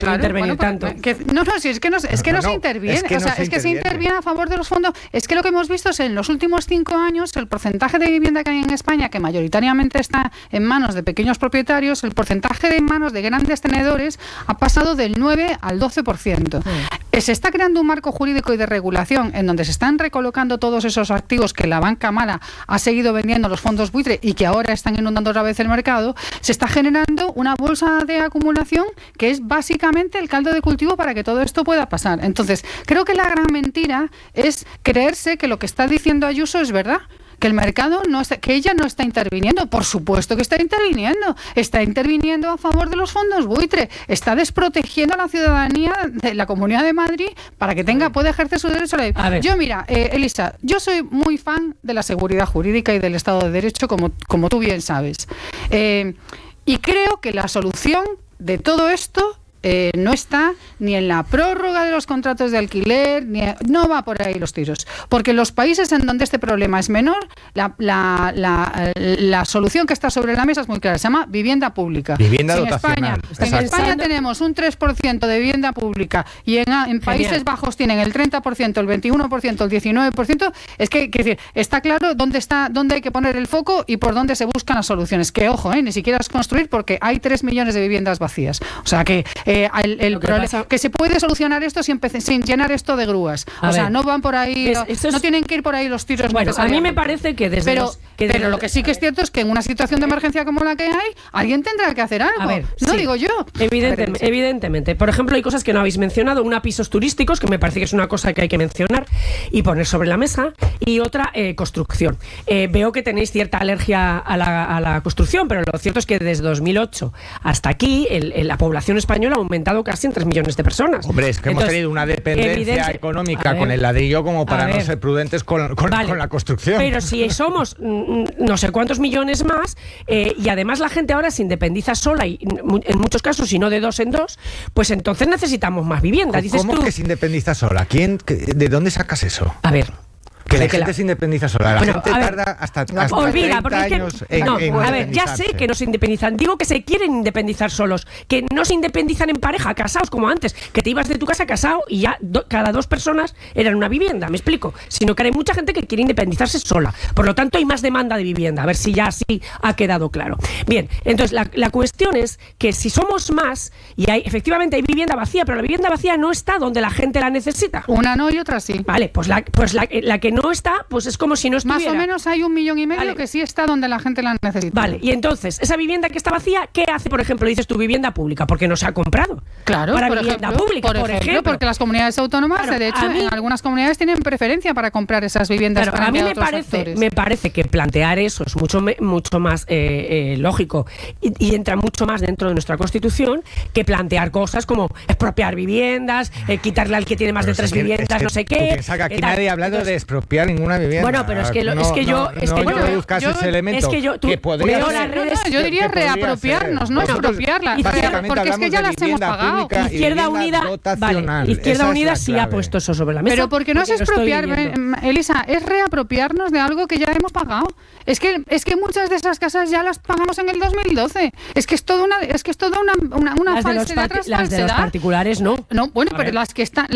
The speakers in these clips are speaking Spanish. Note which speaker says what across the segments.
Speaker 1: intervenir tanto.
Speaker 2: Si es que no se interviene. Es que se interviene a favor de los fondos. Es que lo que hemos visto es en los últimos 5 años el porcentaje de vivienda que hay en España, que mayoritariamente está en manos de pequeños propietarios, el porcentaje de manos de grandes tenedores ha pasado del 9 al 12%. Se está creando un marco jurídico y de regulación en donde se están recolocando todos esos activos que la banca mala ha seguido vendiendo los fondos buitre y que ahora están inundando otra vez el mercado. Se está generando una bolsa de acumulación que es básicamente el caldo de cultivo para que todo esto pueda pasar. Entonces, creo que la gran mentira es creerse que lo que está diciendo Ayuso es verdad. Que el mercado que ella no está interviniendo. Por supuesto que está interviniendo a favor de los fondos buitre, está desprotegiendo a la ciudadanía de la Comunidad de Madrid para que pueda ejercer su derecho a la vida. Yo, mira, Elisa, yo soy muy fan de la seguridad jurídica y del Estado de Derecho, como tú bien sabes. Y creo que la solución de todo esto no está ni en la prórroga de los contratos de alquiler, no va por ahí los tiros. Porque los países en donde este problema es menor, la solución que está sobre la mesa es muy clara, se llama vivienda pública.
Speaker 3: Vivienda dotacional.
Speaker 2: En España tenemos un 3% de vivienda pública y en Países Bajos tienen el 30%, el 21%, el 19%. Es que está claro dónde hay que poner el foco y por dónde se buscan las soluciones. Que ojo, ni siquiera es construir porque hay 3 millones de viviendas vacías. O sea que que se puede solucionar esto sin llenar esto de grúas. No van por ahí, no tienen que ir por ahí los tiros.
Speaker 1: Bueno, a mí me parece que
Speaker 2: pero lo que sí que es cierto es que en una situación de emergencia como la que hay, alguien tendrá que hacer algo. Digo yo.
Speaker 1: Evidentemente. Por ejemplo, hay cosas que no habéis mencionado. Una, pisos turísticos, que me parece que es una cosa que hay que mencionar y poner sobre la mesa. Y otra, construcción. Veo que tenéis cierta alergia a la construcción, pero lo cierto es que desde 2008 hasta aquí la población española ha aumentado casi en 3 millones de personas.
Speaker 3: Hombre, es que hemos tenido una dependencia económica con el ladrillo como para no ser prudentes con la construcción.
Speaker 1: Pero si somos no sé cuántos millones más, y además la gente ahora se independiza sola y en muchos casos, y no de 2 en 2, pues entonces necesitamos más vivienda.
Speaker 3: ¿Cómo que se independiza sola? ¿De dónde sacas eso?
Speaker 1: A ver.
Speaker 3: Que la gente se independiza sola. La gente tarda hasta 30 años en
Speaker 1: ya sé que no se independizan. Digo que se quieren independizar solos. Que no se independizan en pareja, casados como antes. Que te ibas de tu casa casado y ya cada 2 personas eran una vivienda. ¿Me explico? Sino que hay mucha gente que quiere independizarse sola. Por lo tanto, hay más demanda de vivienda. A ver si ya así ha quedado claro. Bien, entonces la cuestión es que si somos más, y efectivamente hay vivienda vacía, pero la vivienda vacía no está donde la gente la necesita.
Speaker 2: Una no y otra sí.
Speaker 1: Vale, pues la que no está, pues es como si no estuviera.
Speaker 2: Más o menos hay 1,5 millones que sí está donde la gente la necesita.
Speaker 1: Vale, y entonces, esa vivienda que está vacía, ¿qué hace, por ejemplo, dices tu vivienda pública? Porque no se ha comprado.
Speaker 2: Claro,
Speaker 1: para vivienda pública, por ejemplo.
Speaker 2: Porque las comunidades autónomas, de hecho, en algunas comunidades tienen preferencia para comprar esas viviendas.
Speaker 1: Pero a mí me parece que plantear eso es mucho más lógico y entra mucho más dentro de nuestra Constitución que plantear cosas como expropiar viviendas, quitarle al que tiene más de 3 viviendas, no sé qué.
Speaker 3: Piensa que aquí nadie ha hablado de expropiar ninguna vivienda.
Speaker 1: Bueno, pero es que
Speaker 2: yo diría reapropiarnos, no expropiarla. Porque es que ya las hemos pagado.
Speaker 1: Izquierda Unida sí ha puesto eso sobre la mesa.
Speaker 2: Pero porque no es expropiar, Elisa, es reapropiarnos de algo que ya hemos pagado. Es que muchas de esas casas ya las pagamos en el 2012. Es que es toda una falsedad tras
Speaker 1: las de los particulares no.
Speaker 2: No, bueno, pero las que están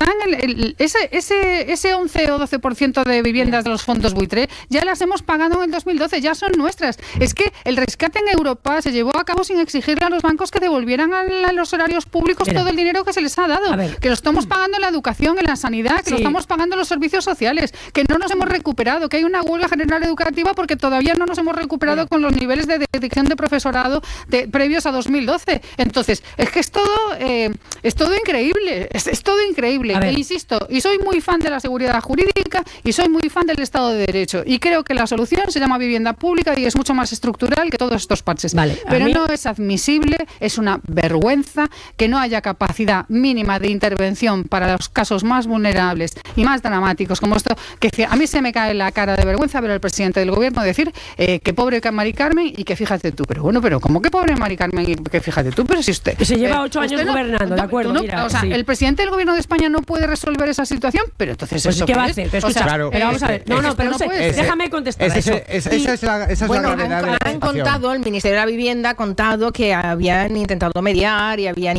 Speaker 2: ese 11 o 12% de viviendas de los fondos buitre ya las hemos pagado en el 2012, ya son nuestras. Es que el rescate en Europa se llevó a cabo sin exigirle a los bancos que devolvieran a los horarios públicos todo el dinero que se les ha dado. Que lo estamos pagando en la educación, en la sanidad, que lo estamos pagando en los servicios sociales, que no nos hemos recuperado, que hay una huelga general educativa porque todavía no nos hemos recuperado con los niveles de dedicación de profesorado previos a 2012. Entonces, es que es todo increíble. Es todo increíble. E insisto, y soy muy fan de la seguridad jurídica y soy muy fan del Estado de Derecho. Y creo que la solución se llama vivienda pública y es mucho más estructural que todos estos parches. Pero no es admisible, es una vergüenza que no haya capacidad mínima de intervención para los casos más vulnerables y más dramáticos como esto, que a mí se me cae la cara de vergüenza ver al presidente del gobierno decir que pobre Mari Carmen y que fíjate tú. Pero bueno, ¿cómo que pobre Mari Carmen y que fíjate tú? Pero si usted...
Speaker 1: Que se lleva 8 años gobernando, ¿de acuerdo?
Speaker 2: El presidente del gobierno de España no puede resolver esa situación, pero entonces
Speaker 1: pues ¿qué va a hacer? Pero escucha,
Speaker 3: claro,
Speaker 1: pero vamos a ver. Déjame contestar.
Speaker 3: Esa es la gravedad.
Speaker 4: Han contado, el Ministerio de la Vivienda ha contado que habían intentado mediar y habían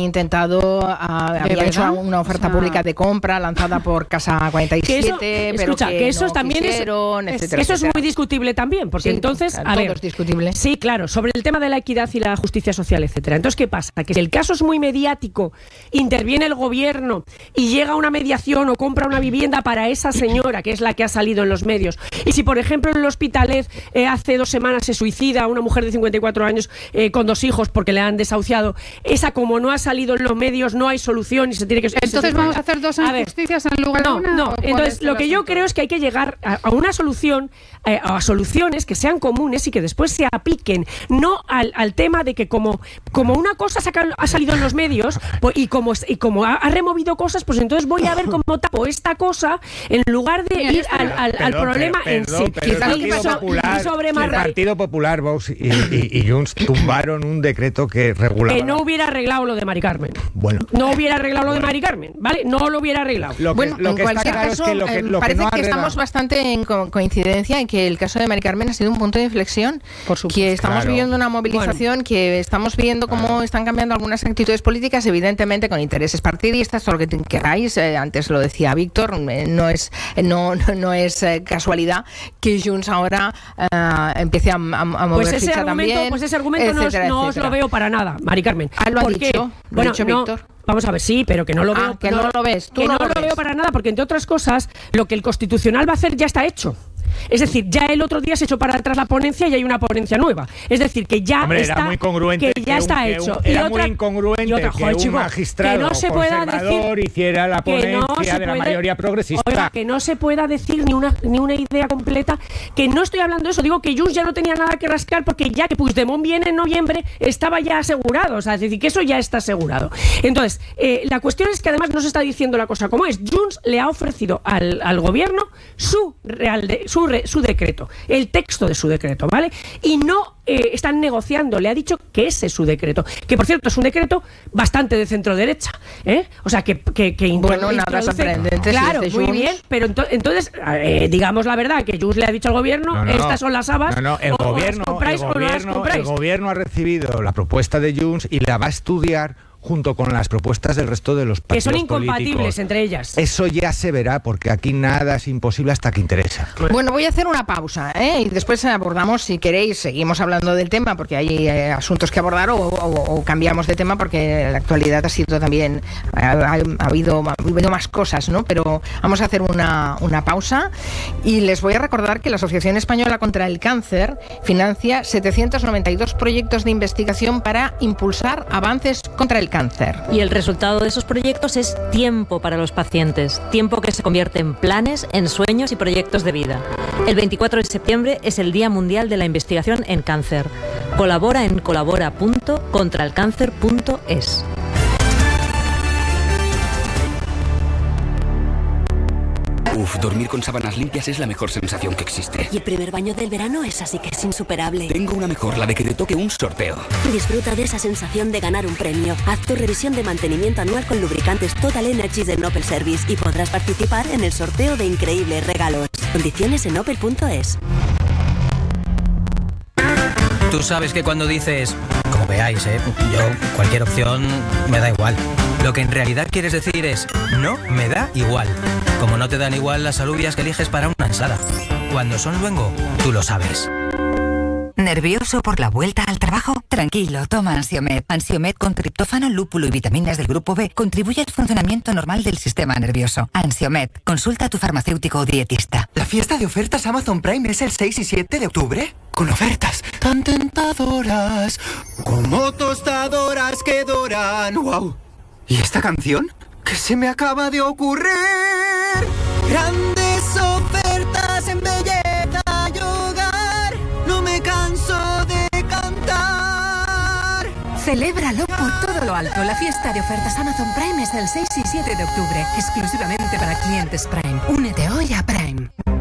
Speaker 4: hecho una oferta pública de compra lanzada por Casa 47,
Speaker 1: que eso también es muy discutible también, porque entonces,
Speaker 4: todo es discutible.
Speaker 1: Sí, claro, sobre el tema de la equidad y la justicia social, etcétera. Entonces, ¿qué pasa? Que si el caso es muy mediático, interviene el gobierno y llega a una mediación o compra una vivienda para esa señora, que es la que ha salido en los medios. Y si, por ejemplo, en el Hospitalet hace 2 semanas se suicida una mujer de 54 años con 2 hijos porque le han desahuciado, esa como no ha salido en los medios, no hay solución y se tiene que...
Speaker 2: Entonces vamos a hacer 2 injusticias en lugar de una.
Speaker 1: No, entonces lo que yo creo es que hay que llegar a una solución, a soluciones que sean comunes y que después se apliquen, no al tema de que como una cosa ha salido en los medios pues, y como ha removido cosas, pues entonces voy a ver cómo tapo esta cosa en lugar de ir al problema en sí.
Speaker 3: El Partido Popular, Vox y Junts tumbaron un decreto que regulaba...
Speaker 1: Que no hubiera arreglado lo de Mari Carmen.
Speaker 3: Bueno.
Speaker 1: No hubiera arreglado lo de Mari Carmen, ¿vale? No lo hubiera arreglado.
Speaker 4: En cualquier caso, parece que estamos bastante en coincidencia en que el caso de Mari Carmen ha sido un punto de inflexión.
Speaker 1: Por supuesto.
Speaker 4: Que estamos viviendo una movilización, que estamos viendo cómo están cambiando algunas actitudes políticas, evidentemente con intereses partidistas, todo lo que queráis. Antes lo decía Víctor, no es casualidad que Junts ahora empiece a mover ficha también.
Speaker 1: Pues ese argumento no os lo veo para nada, Mari Carmen.
Speaker 4: Lo ha dicho Víctor.
Speaker 1: Vamos a ver, sí, pero que no lo veo.
Speaker 4: Que no lo ves.
Speaker 1: Tú no lo veo para nada, porque entre otras cosas, lo que el Constitucional va a hacer ya está hecho. Es decir, ya el otro día se echó para atrás la ponencia y hay una ponencia nueva. Es decir, que ya
Speaker 3: era muy congruente,
Speaker 1: que ya está hecho.
Speaker 3: Era muy incongruente que un magistrado
Speaker 1: que no se pueda
Speaker 3: conservador hiciera la ponencia de la mayoría progresista.
Speaker 1: Oiga, que no se pueda decir ni una idea completa, que no estoy hablando de eso, digo que Junts ya no tenía nada que rascar porque ya que Puigdemont viene en noviembre estaba ya asegurado, o sea, es decir, que eso ya está asegurado. Entonces, la cuestión es que además no se está diciendo la cosa como es. Junts le ha ofrecido al gobierno su decreto, el texto de su decreto, ¿vale? Y no están negociando, le ha dicho que ese es su decreto, que por cierto es un decreto bastante de centro-derecha, o sea, que
Speaker 4: bueno, nada sorprendente.
Speaker 1: Claro, muy bien, pero entonces, digamos la verdad, que Junts le ha dicho al gobierno, estas son las habas,
Speaker 3: el gobierno ha recibido la propuesta de Junts y la va a estudiar junto con las propuestas del resto de los partidos
Speaker 1: que son incompatibles
Speaker 3: políticos.
Speaker 1: Entre ellas.
Speaker 3: Eso ya se verá, porque aquí nada es imposible hasta que interesa.
Speaker 4: Bueno, voy a hacer una pausa, y después abordamos, si queréis, seguimos hablando del tema, porque hay asuntos que abordar, o cambiamos de tema, porque la actualidad ha sido también, ha habido más cosas, ¿no? Pero vamos a hacer una pausa, y les voy a recordar que la Asociación Española contra el Cáncer financia 792 proyectos de investigación para impulsar avances contra el cáncer.
Speaker 5: Y el resultado de esos proyectos es tiempo para los pacientes, tiempo que se convierte en planes, en sueños y proyectos de vida. El 24 de septiembre es el Día Mundial de la Investigación en Cáncer. Colabora en colabora.contralcáncer.es.
Speaker 6: Uf, dormir con sábanas limpias es la mejor sensación que existe.
Speaker 7: Y el primer baño del verano es así que es insuperable.
Speaker 6: Tengo una mejor, la de que te toque un sorteo.
Speaker 7: Disfruta de esa sensación de ganar un premio. Haz tu revisión de mantenimiento anual con lubricantes Total Energies de Opel Service y podrás participar en el sorteo de increíbles regalos. Condiciones en opel.es.
Speaker 8: Tú sabes que cuando dices, como veáis, yo cualquier opción me da igual. Lo que en realidad quieres decir es, no me da igual. Como no te dan igual las alubias que eliges para una ensalada. Cuando son luengo, tú lo sabes.
Speaker 9: ¿Nervioso por la vuelta al trabajo? Tranquilo, toma Ansiomed. Ansiomed con triptófano, lúpulo y vitaminas del grupo B contribuye al funcionamiento normal del sistema nervioso. Ansiomed, consulta a tu farmacéutico o dietista.
Speaker 10: ¿La fiesta de ofertas Amazon Prime es el 6 y 7 de octubre? Con ofertas tan tentadoras como tostadoras que doran. ¡Wow! ¿Y esta canción? ¿Qué se me acaba de ocurrir? Grandes ofertas en belleza y hogar. No me canso de cantar.
Speaker 9: Celébralo por todo lo alto. La fiesta de ofertas Amazon Prime es el 6 y 7 de octubre. Exclusivamente para clientes Prime. Únete hoy a Prime.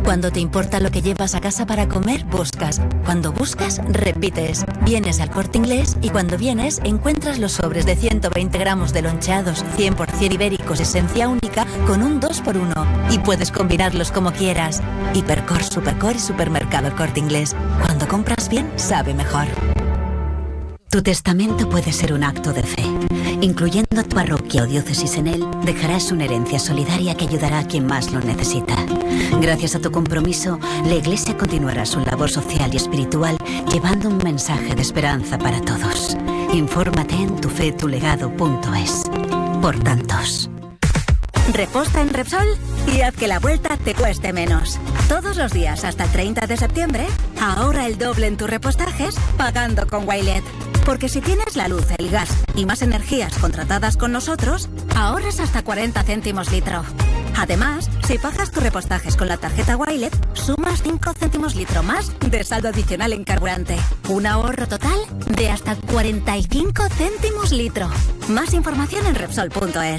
Speaker 7: Cuando te importa lo que llevas a casa para comer, buscas. Cuando buscas, repites. Vienes al Corte Inglés y cuando vienes encuentras los sobres de 120 gramos de loncheados 100% ibéricos esencia única con un 2x1 y puedes combinarlos como quieras. Hipercor, Supercor y Supermercado El Corte Inglés. Cuando compras bien, sabe mejor. Tu testamento puede ser un acto de fe. Incluyendo tu parroquia o diócesis en él, dejarás una herencia solidaria que ayudará a quien más lo necesita. Gracias a tu compromiso, la Iglesia continuará su labor social y espiritual, llevando un mensaje de esperanza para todos. Infórmate en tufetulegado.es. Por tantos.
Speaker 11: Reposta en Repsol y haz que la vuelta te cueste menos. Todos los días hasta el 30 de septiembre, ahorra el doble en tus repostajes pagando con Wilet. Porque si tienes la luz, el gas y más energías contratadas con nosotros, ahorras hasta 40 céntimos litro. Además, si pagas tus repostajes con la tarjeta Wilet, sumas 5 céntimos litro más de saldo adicional en carburante. Un ahorro total de hasta 45 céntimos litro. Más información en Repsol.es.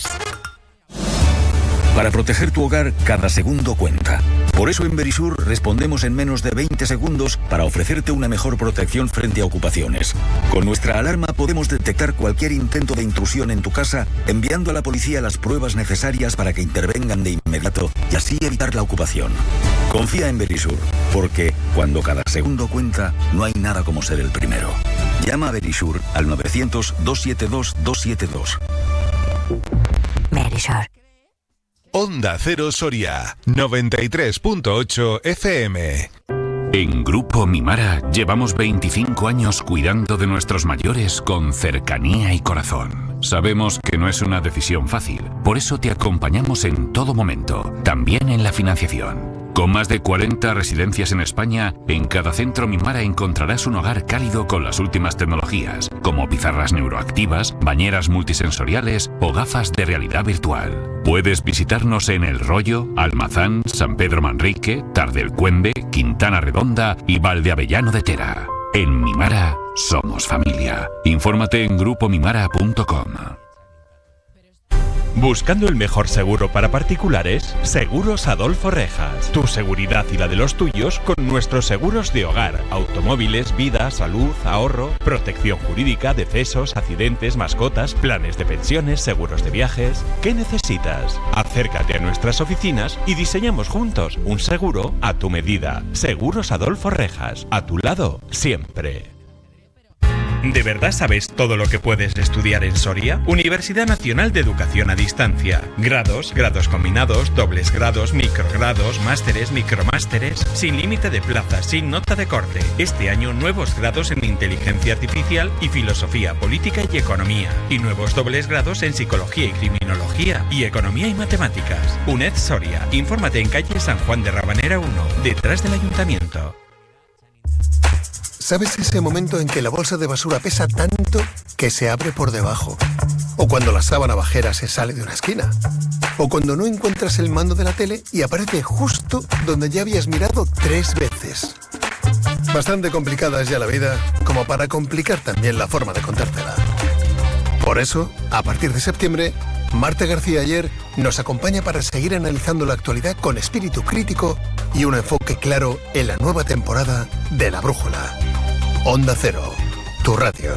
Speaker 12: Para proteger tu hogar, cada segundo cuenta. Por eso en Verisur respondemos en menos de 20 segundos para ofrecerte una mejor protección frente a ocupaciones. Con nuestra alarma podemos detectar cualquier intento de intrusión en tu casa, enviando a la policía las pruebas necesarias para que intervengan de inmediato y así evitar la ocupación. Confía en Verisur, porque cuando cada segundo cuenta, no hay nada como ser el primero. Llama a Verisur al 900-272-272.
Speaker 11: Verisur.
Speaker 13: Onda Cero Soria, 93.8 FM.
Speaker 14: En Grupo Mimara llevamos 25 años cuidando de nuestros mayores con cercanía y corazón. Sabemos que no es una decisión fácil, por eso te acompañamos en todo momento, también en la financiación. Con más de 40 residencias en España, en cada centro Mimara encontrarás un hogar cálido con las últimas tecnologías, como pizarras neuroactivas, bañeras multisensoriales o gafas de realidad virtual. Puedes visitarnos en El Rollo, Almazán, San Pedro Manrique, Tardelcuende, Quintana Redonda y Valdeavellano de Tera. En Mimara somos familia. Infórmate en grupomimara.com.
Speaker 15: Buscando el mejor seguro para particulares, Seguros Adolfo Rejas. Tu seguridad y la de los tuyos con nuestros seguros de hogar, automóviles, vida, salud, ahorro, protección jurídica, decesos, accidentes, mascotas, planes de pensiones, seguros de viajes. ¿Qué necesitas? Acércate a nuestras oficinas y diseñamos juntos un seguro a tu medida. Seguros Adolfo Rejas, a tu lado siempre. ¿De verdad sabes todo lo que puedes estudiar en Soria? Universidad Nacional de Educación a Distancia. Grados, grados combinados, dobles grados, microgrados, másteres, micromásteres, sin límite de plazas, sin nota de corte. Este año nuevos grados en Inteligencia Artificial y Filosofía Política y Economía. Y nuevos dobles grados en Psicología y Criminología y Economía y Matemáticas. UNED Soria. Infórmate en calle San Juan de Rabanera 1, detrás del Ayuntamiento.
Speaker 16: ¿Sabes ese momento en que la bolsa de basura pesa tanto que se abre por debajo? ¿O cuando la sábana bajera se sale de una esquina? ¿O cuando no encuentras el mando de la tele y aparece justo donde ya habías mirado 3 veces? Bastante complicada es ya la vida como para complicar también la forma de contártela. Por eso, a partir de septiembre, Marta García Ayer nos acompaña para seguir analizando la actualidad con espíritu crítico y un enfoque claro en la nueva temporada de La Brújula. Onda Cero, tu radio.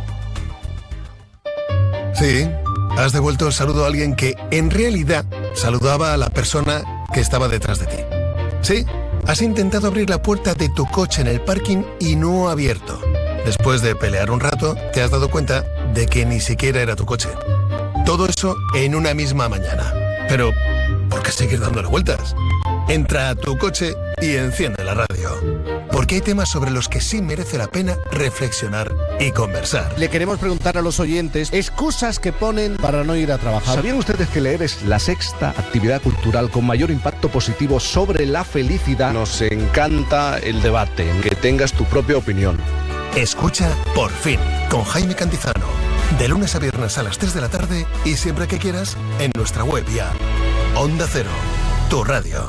Speaker 16: Sí, has devuelto el saludo a alguien que en realidad saludaba a la persona que estaba detrás de ti. Sí, has intentado abrir la puerta de tu coche en el parking y no ha abierto. Después de pelear un rato, te has dado cuenta de que ni siquiera era tu coche. Todo eso en una misma mañana. Pero, ¿por qué seguir dándole vueltas? Entra a tu coche y enciende la radio. Porque hay temas sobre los que sí merece la pena reflexionar y conversar.
Speaker 17: Le queremos preguntar a los oyentes excusas que ponen para no ir a trabajar. ¿Sabían ustedes que leer es la 6ª actividad cultural con mayor impacto positivo sobre la felicidad? Nos encanta el debate, que tengas tu propia opinión.
Speaker 16: Escucha Por Fin, con Jaime Cantizano. De lunes a viernes a las 3 de la tarde y siempre que quieras en nuestra web y app. Onda Cero, tu radio.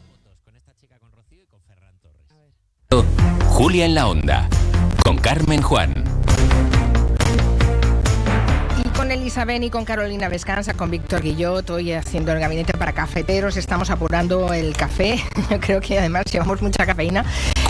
Speaker 18: Julia en la Onda, con Carmen Juan.
Speaker 4: Y con con Elisa Beni, con Carolina Vescanza, con Víctor Guillot, hoy haciendo el gabinete para cafeteros, estamos apurando el café, yo creo que además llevamos mucha cafeína.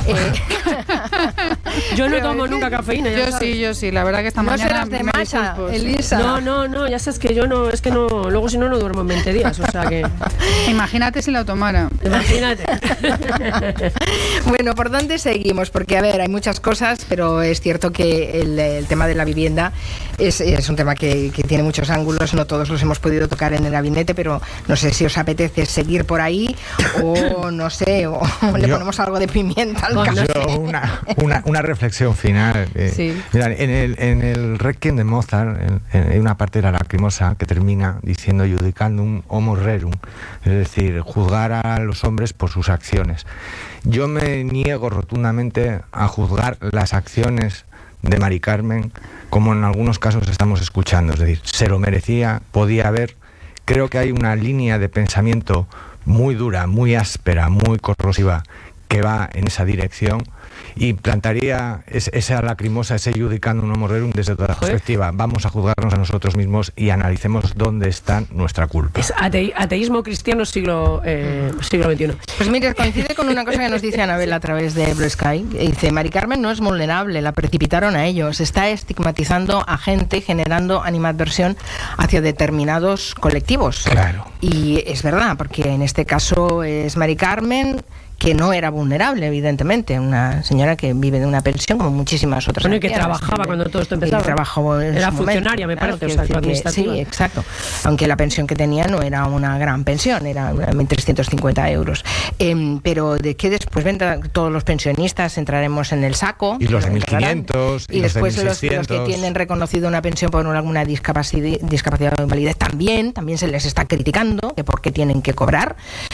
Speaker 1: Yo no tomo nunca cafeína.
Speaker 2: Yo sí, la verdad que esta mañana...
Speaker 4: ¿No serás de matcha, Elisa?
Speaker 1: No, ya sabes que yo no, es que no, luego si no duermo en 20 días, o sea que...
Speaker 2: Imagínate si la tomara.
Speaker 1: Imagínate.
Speaker 4: Bueno, ¿por dónde seguimos? Porque, a ver, hay muchas cosas, pero es cierto que el tema de la vivienda es un tema que tiene muchos ángulos, no todos los hemos podido tocar en el gabinete, pero no sé si os apetece seguir por ahí o no sé, o le ponemos algo de pimienta al café.
Speaker 3: Una reflexión final.
Speaker 2: Sí.
Speaker 3: Mira, en el Requiem de Mozart, en una parte de la Lacrimosa que termina diciendo judicandum homo rerum, es decir, juzgar a los hombres por sus acciones. Yo me niego rotundamente a juzgar las acciones de Mari Carmen, como en algunos casos estamos escuchando, es decir, se lo merecía, podía haber. Creo que hay una línea de pensamiento muy dura, muy áspera, muy corrosiva, que va en esa dirección, y plantaría esa Lacrimosa, ese judicandum homo rerum desde toda perspectiva. Vamos a juzgarnos a nosotros mismos y analicemos dónde está nuestra culpa.
Speaker 1: Es ateísmo cristiano siglo XXI.
Speaker 4: Pues mire, coincide con una cosa que nos dice Anabel a través de Blue Sky. Dice, Mari Carmen no es vulnerable, la precipitaron a ellos. Está estigmatizando a gente, generando animadversión hacia determinados colectivos.
Speaker 3: Claro.
Speaker 4: Y es verdad, porque en este caso es Mari Carmen, que no era vulnerable, evidentemente, una señora que vive de una pensión como muchísimas otras.
Speaker 1: Bueno, y que trabajaba cuando todo esto empezaba.
Speaker 4: Era
Speaker 1: funcionaria, me parece, o sea, administrativa.
Speaker 4: Sí, exacto. Aunque la pensión que tenía no era una gran pensión, era 1.350 euros. Pero de que después vendrán todos los pensionistas, entraremos en el saco.
Speaker 3: Y los de 1.500,
Speaker 4: y después
Speaker 3: los de 1.600.
Speaker 4: Los que tienen reconocido una pensión por alguna discapacidad o invalidez también se les está criticando, que por qué tienen que cobrar.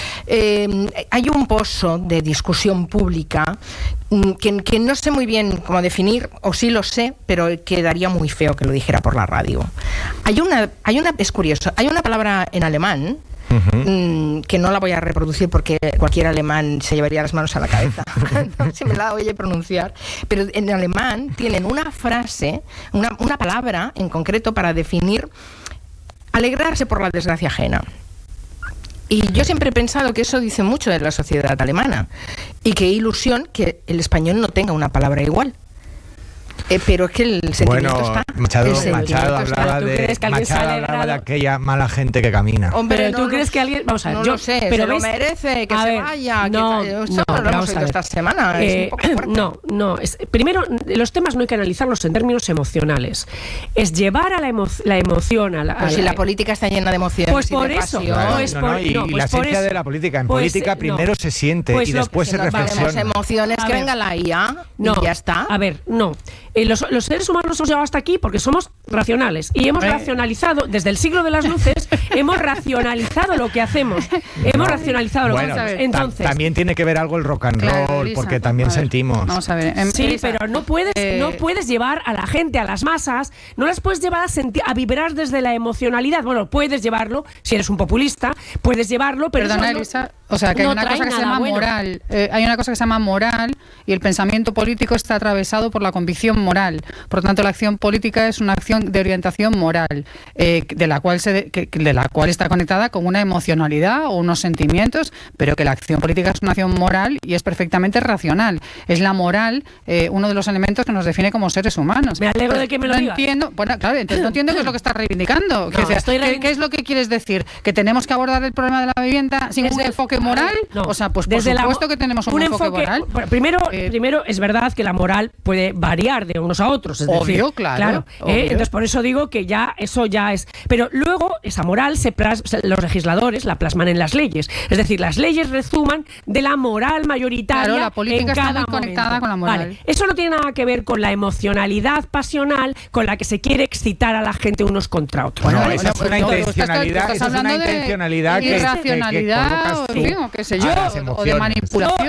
Speaker 4: Hay un pozo de discusión pública que no sé muy bien cómo definir, o sí lo sé, pero quedaría muy feo que lo dijera por la radio. Es curioso, hay una palabra en alemán que no la voy a reproducir porque cualquier alemán se llevaría las manos a la cabeza si me la oye pronunciar, pero en alemán tienen una frase, una palabra en concreto para definir alegrarse por la desgracia ajena. Y yo siempre he pensado que eso dice mucho de la sociedad alemana, y qué ilusión que el español no tenga una palabra igual. Pero es que el sentimiento está.
Speaker 3: Machado hablaba de aquella mala gente que camina.
Speaker 4: Hombre,
Speaker 1: ¿tú crees que alguien? Vamos a ver,
Speaker 4: no lo sé, pero lo merece, que se vaya.
Speaker 1: No,
Speaker 4: esto no lo hemos oído esta semana. Es un poco fuerte.
Speaker 1: Primero, los temas no hay que analizarlos en términos emocionales. Es llevar a la emoción a la.
Speaker 4: Pero si la política está llena de emociones.
Speaker 1: Pues por eso.
Speaker 3: Y la ciencia de la política. En política primero se siente y después se reflexiona.
Speaker 4: Emociones, que venga la IA y ya está.
Speaker 1: A ver, no. Los seres humanos nos hemos llegado hasta aquí porque somos racionales y hemos racionalizado, desde el siglo de las luces, hemos racionalizado lo que hacemos. Hemos racionalizado lo que hacemos. Entonces,
Speaker 3: también tiene que ver algo el rock and roll, porque también sentimos.
Speaker 2: Vamos a ver.
Speaker 1: Sí, Elisa, pero no puedes llevar a la gente, a las masas, no las puedes llevar a vibrar desde la emocionalidad. Bueno, puedes llevarlo, si eres un populista, puedes llevarlo, pero
Speaker 2: perdona, Elisa, o sea, que hay una cosa que se llama moral. Hay una cosa que se llama moral, y el pensamiento político está atravesado por la convicción moral. Por lo tanto, la acción política es una acción de orientación moral, de la cual está conectada con una emocionalidad o unos sentimientos, pero que la acción política es una acción moral y es perfectamente racional. Es la moral uno de los elementos que nos define como seres humanos.
Speaker 1: Me alegro de que me lo digas.
Speaker 2: Entiendo, bueno, claro, entonces no entiendo qué es lo que estás reivindicando. ¿Qué es lo que quieres decir? ¿Que tenemos que abordar el problema de la vivienda sin un enfoque moral?
Speaker 1: No.
Speaker 2: O sea, pues por supuesto que tenemos un enfoque moral.
Speaker 1: Primero, es verdad que la moral puede variar de unos a otros. Es
Speaker 2: obvio,
Speaker 1: decir,
Speaker 2: claro.
Speaker 1: Entonces, por eso digo que eso ya es. Pero luego, esa moral los legisladores la plasman en las leyes. Es decir, las leyes resuman de la moral mayoritaria.
Speaker 2: Claro, la política
Speaker 1: en
Speaker 2: está
Speaker 1: cada
Speaker 2: muy conectada con la moral.
Speaker 1: Vale. Eso no tiene nada que ver con la emocionalidad pasional con la que se quiere excitar a la gente unos contra otros.
Speaker 3: Bueno, esa es una intencionalidad.
Speaker 2: Estás hablando de irracionalidad, o qué sé yo, o de manipulación.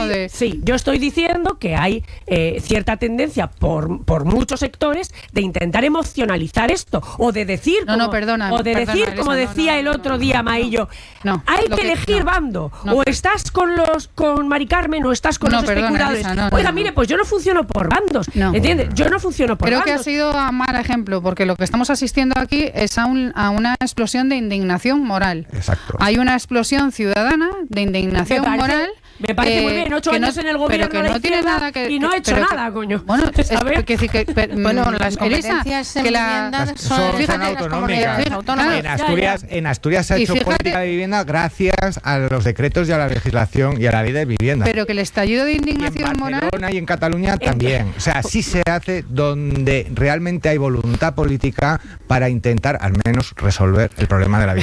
Speaker 1: Sí, yo estoy diciendo que hay cierta tendencia por muchos sectores de intentar emocionalizar esto, o de decir, como decía el otro día Maillo, hay que elegir bando, o estás con Mari Carmen o estás con los especuladores. Oiga, mire, pues yo no funciono por bandos, ¿entiendes? Yo no funciono por bandos.
Speaker 2: Creo que ha sido a mal ejemplo, porque lo que estamos asistiendo aquí es a una explosión de indignación moral.
Speaker 3: Exacto.
Speaker 2: Hay una explosión ciudadana de indignación moral.
Speaker 1: Me parece muy bien, 8 años en el gobierno
Speaker 2: pero que no tiene nada que,
Speaker 1: y no ha hecho nada, coño.
Speaker 2: Bueno,
Speaker 4: las competencias en vivienda
Speaker 3: son autonómicas. En Asturias se ha hecho política de vivienda gracias a los decretos y a la legislación y a la ley de vivienda.
Speaker 2: Pero que el estallido de indignación moral...
Speaker 3: En Barcelona y en Cataluña también. O sea, sí se hace donde realmente hay voluntad política para intentar al menos resolver el problema de la vivienda.